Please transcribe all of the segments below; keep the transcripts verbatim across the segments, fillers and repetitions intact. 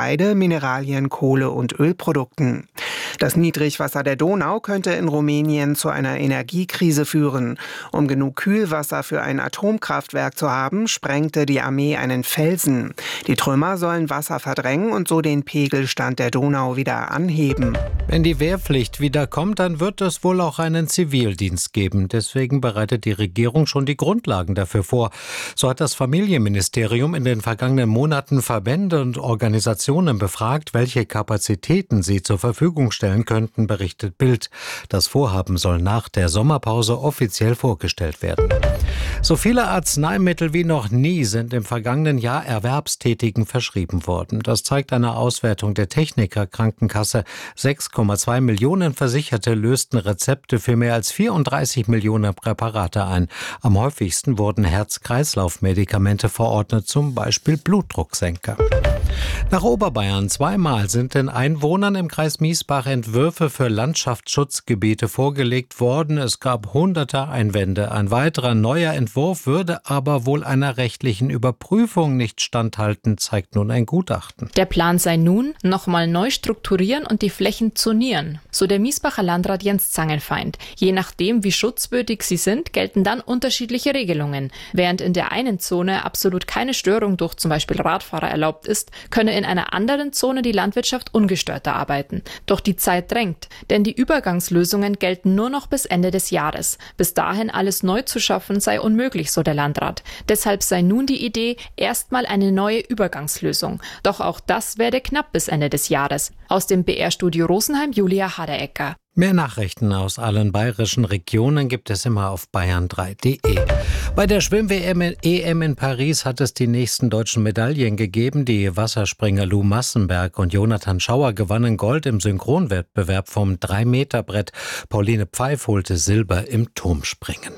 Getreide, Mineralien, Kohle und Ölprodukten. Das Niedrigwasser der Donau könnte in Rumänien zu einer Energiekrise führen. Um genug Kühlwasser für ein Atomkraftwerk zu haben, sprengte die Armee einen Felsen. Die Trümmer sollen Wasser verdrängen und so den Pegelstand der Donau wieder anheben. Wenn die Wehrpflicht wieder kommt, dann wird es wohl auch einen Zivildienst geben. Deswegen bereitet die Regierung schon die Grundlagen dafür vor. So hat das Familienministerium in den vergangenen Monaten Verbände und Organisationen befragt, welche Kapazitäten sie zur Verfügung stellen könnten, berichtet Bild. Das Vorhaben soll nach der Sommerpause offiziell vorgestellt werden. So viele Arzneimittel wie noch nie sind im vergangenen Jahr Erwerbstätigen verschrieben worden. Das zeigt eine Auswertung der Techniker Krankenkasse. sechs Komma zwei Millionen Versicherte lösten Rezepte für mehr als vierunddreißig Millionen Präparate ein. Am häufigsten wurden Herz-Kreislauf-Medikamente verordnet, zum Beispiel Blutdrucksenker. Nach Oberbayern zweimal sind den Einwohnern im Kreis Miesbach Entwürfe für Landschaftsschutzgebiete vorgelegt worden. Es gab hunderte Einwände. Ein weiterer neuer Entwurf würde aber wohl einer rechtlichen Überprüfung nicht standhalten, zeigt nun ein Gutachten. Der Plan sei nun, nochmal neu strukturieren und die Flächen zonieren. So der Miesbacher Landrat Jens Zangenfeind. Je nachdem, wie schutzwürdig sie sind, gelten dann unterschiedliche Regelungen. Während in der einen Zone absolut keine Störung durch zum Beispiel Radfahrer erlaubt ist, könne in einer anderen Zone die Landwirtschaft ungestörter arbeiten. Doch die Zeit drängt, denn die Übergangslösungen gelten nur noch bis Ende des Jahres. Bis dahin alles neu zu schaffen sei unmöglich, so der Landrat. Deshalb sei nun die Idee, erstmal eine neue Übergangslösung. Doch auch das werde knapp bis Ende des Jahres. Aus dem B R-Studio Rosenheim, Julia Haderecker. Mehr Nachrichten aus allen bayerischen Regionen gibt es immer auf bayern drei punkt de. Bei der Schwimm-W M E M in Paris hat es die nächsten deutschen Medaillen gegeben. Die Wasserspringer Lou Massenberg und Jonathan Schauer gewannen Gold im Synchronwettbewerb vom drei Meter Brett. Pauline Pfeif holte Silber im Turmspringen.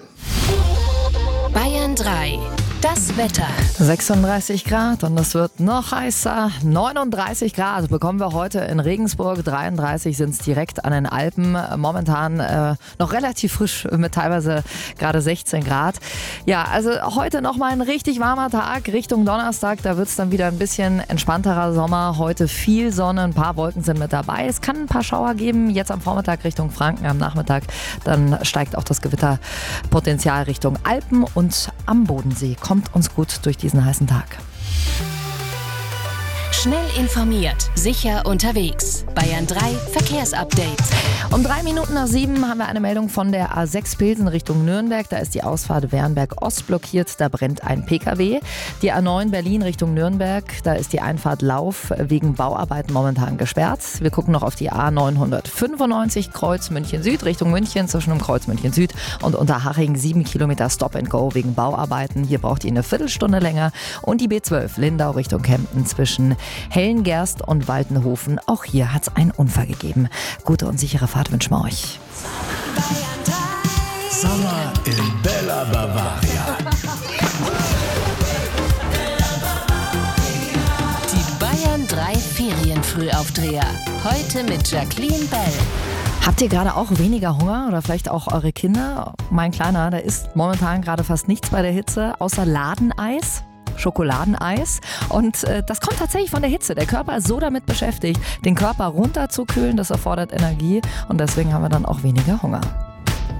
Bayern drei. Das Wetter. sechsunddreißig Grad und es wird noch heißer. neununddreißig Grad bekommen wir heute in Regensburg. dreiunddreißig sind es direkt an den Alpen. Momentan äh, noch relativ frisch mit teilweise gerade sechzehn Grad. Ja, also heute nochmal ein richtig warmer Tag. Richtung Donnerstag, da wird es dann wieder ein bisschen entspannterer Sommer. Heute viel Sonne, ein paar Wolken sind mit dabei. Es kann ein paar Schauer geben. Jetzt am Vormittag Richtung Franken, am Nachmittag dann steigt auch das Gewitterpotenzial Richtung Alpen und am Bodensee. Kommt uns gut durch diesen heißen Tag. Schnell informiert, sicher unterwegs. Bayern drei Verkehrsupdate. Um drei Minuten nach sieben haben wir eine Meldung von der A sechs Pilsen Richtung Nürnberg. Da ist die Ausfahrt Wernberg Ost blockiert, da brennt ein P K W. Die A neun Berlin Richtung Nürnberg, da ist die Einfahrt Lauf wegen Bauarbeiten momentan gesperrt. Wir gucken noch auf die A neunhundertfünfundneunzig Kreuz München Süd Richtung München zwischen dem Kreuz München Süd und Unterhaching sieben Kilometer Stop and Go wegen Bauarbeiten. Hier braucht ihr eine Viertelstunde länger. Und die B zwölf Lindau Richtung Kempten zwischen Hellengerst und Waltenhofen. Auch hier hat es einen Unfall gegeben. Gute und sichere Fahrt wünschen wir euch. Sommer in Bella Bavaria. Die Bayern drei Ferienfrühaufdreher. Heute mit Jacqueline Bell. Habt ihr gerade auch weniger Hunger oder vielleicht auch eure Kinder? Mein Kleiner, der isst momentan gerade fast nichts bei der Hitze, außer Ladeneis. Schokoladeneis und äh, das kommt tatsächlich von der Hitze. Der Körper ist so damit beschäftigt, den Körper runterzukühlen, das erfordert Energie und deswegen haben wir dann auch weniger Hunger.